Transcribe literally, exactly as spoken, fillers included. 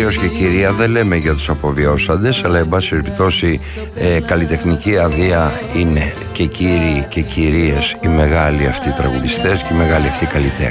κύριος και κυρία δεν λέμε για τους αποβιώσαντες, αλλά εν πάση περιπτώσει ε, καλλιτεχνική αδεία είναι και κύριοι και κυρίες οι μεγάλοι αυτοί τραγουδιστές και οι μεγάλοι αυτοί καλλιτέχνες.